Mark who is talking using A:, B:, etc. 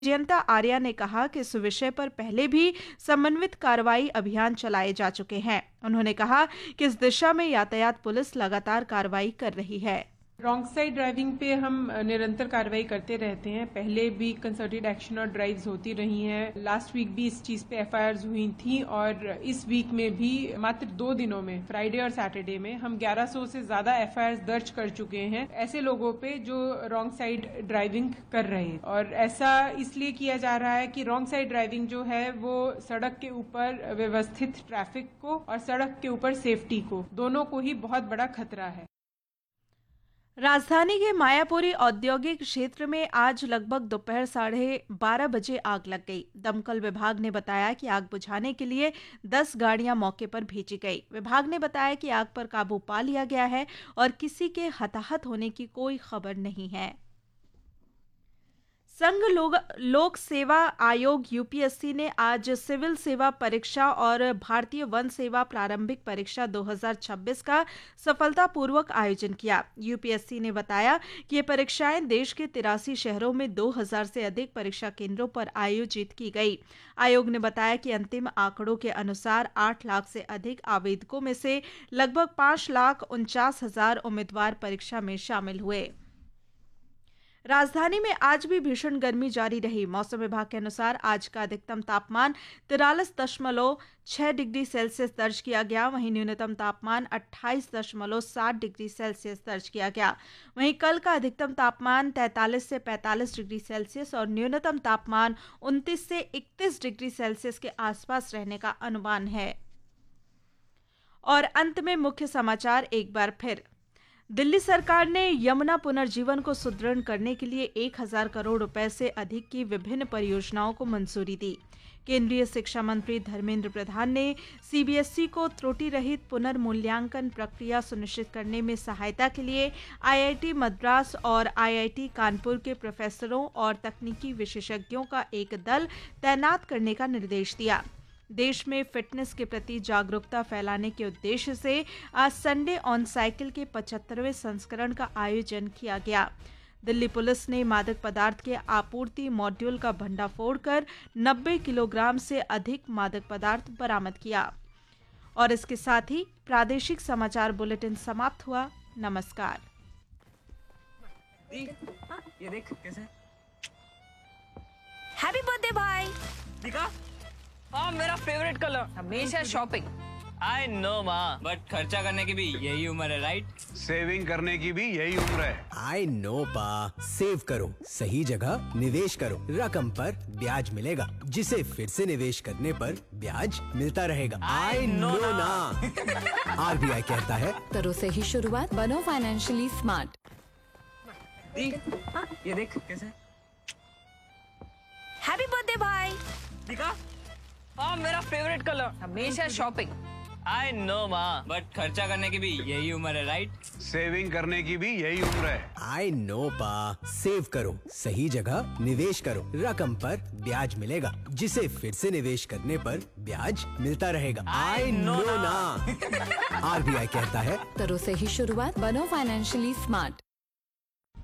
A: जयंता आर्या ने कहा कि इस विषय पर पहले भी समन्वित कार्रवाई अभियान चलाए जा चुके हैं। उन्होंने कहा कि इस दिशा में यातायात पुलिस लगातार कार्रवाई कर रही है।
B: रॉन्ग साइड ड्राइविंग पे हम निरंतर कार्रवाई करते रहते हैं। पहले भी कंसर्टेड एक्शन और ड्राइव्स होती रही हैं। लास्ट वीक भी इस चीज पे एफआईआर्स हुई थी और इस वीक में भी मात्र 2 दिनों में, फ्राइडे और सैटरडे में, हम 1100 से ज्यादा एफआईआर्स दर्ज कर चुके हैं ऐसे लोगों पे जो रॉन्ग साइड ड्राइविंग कर रहे हैं। और ऐसा इसलिए किया जा रहा है कि रॉन्ग साइड ड्राइविंग जो है वो सड़क के ऊपर व्यवस्थित ट्रैफिक को और सड़क के ऊपर सेफ्टी को, दोनों को ही बहुत बड़ा खतरा है।
A: राजधानी के मायापुरी औद्योगिक क्षेत्र में आज लगभग दोपहर 12:30 बजे आग लग गई। दमकल विभाग ने बताया कि आग बुझाने के लिए 10 गाड़ियां मौके पर भेजी गई। विभाग ने बताया कि आग पर काबू पा लिया गया है और किसी के हताहत होने की कोई खबर नहीं है। संघ लोक सेवा आयोग यूपीएससी ने आज सिविल सेवा परीक्षा और भारतीय वन सेवा प्रारंभिक परीक्षा 2026 का सफलतापूर्वक आयोजन किया। यूपीएससी ने बताया कि ये परीक्षाएं देश के 83 शहरों में 2000 से अधिक परीक्षा केंद्रों पर आयोजित की गई। आयोग ने बताया कि अंतिम आंकड़ों के अनुसार 8 लाख से अधिक आवेदकों में से लगभग 5,49,000 उम्मीदवार परीक्षा में शामिल हुए। राजधानी में आज भी भीषण गर्मी जारी रही। मौसम विभाग के अनुसार आज का अधिकतम तापमान 43.6 डिग्री सेल्सियस दर्ज किया गया। वहीं न्यूनतम तापमान 28.7 डिग्री सेल्सियस दर्ज किया गया। वहीं कल का अधिकतम तापमान 43 से 45 डिग्री सेल्सियस और न्यूनतम तापमान 29 से 31 डिग्री सेल्सियस के आसपास रहने का अनुमान है। और अंत में मुख्य समाचार एक बार फिर। दिल्ली सरकार ने यमुना पुनर्जीवन को सुदृढ़ करने के लिए 1000 करोड़ रुपए से अधिक की विभिन्न परियोजनाओं को मंजूरी दी। केंद्रीय शिक्षा मंत्री धर्मेंद्र प्रधान ने सीबीएसई को त्रुटि रहित पुनर्मूल्यांकन प्रक्रिया सुनिश्चित करने में सहायता के लिए आईआईटी मद्रास और आईआईटी कानपुर के प्रोफेसरों और तकनीकी विशेषज्ञों का एक दल तैनात करने का निर्देश दिया। देश में फिटनेस के प्रति जागरूकता फैलाने के उद्देश्य से आज संडे ऑन साइकिल के 75वें संस्करण का आयोजन किया गया। दिल्ली पुलिस ने मादक पदार्थ के आपूर्ति मॉड्यूल का भंडाफोड़ कर 90 किलोग्राम से अधिक मादक पदार्थ बरामद किया। और इसके साथ ही प्रादेशिक समाचार बुलेटिन समाप्त हुआ। नमस्कार।
C: ये देख कैसे।
D: हैप्पी बर्थडे भाई।
C: दिखा? हाँ, मेरा फेवरेट कलर।
D: हमेशा शॉपिंग।
C: आई नो माँ, बट खर्चा करने की भी यही उम्र है, राइट?
E: सेविंग करने की भी यही उम्र है।
F: आई नो पा, सेव करो, सही जगह निवेश करो, रकम पर ब्याज मिलेगा, जिसे फिर से निवेश करने पर ब्याज मिलता रहेगा। आई नो ना। आरबीआई कहता है,
D: करो सही शुरुआत, बनो फाइनेंशियली स्मार्ट।
C: ये देख कैसे।
D: हैप्पी बर्थडे भाई।
C: दिखा? हाँ, मेरा फेवरेट कलर।
D: हमेशा शॉपिंग।
C: आई नो माँ, बट खर्चा करने की भी यही उम्र है, राइट?
E: सेविंग करने की भी यही उम्र है।
F: आई नो पा, सेव करो, सही जगह निवेश करो, रकम पर ब्याज मिलेगा, जिसे फिर से निवेश करने पर ब्याज मिलता रहेगा। आई नो ना। आरबीआई कहता है,
D: करो सही शुरुआत, बनो फाइनेंशियली स्मार्ट।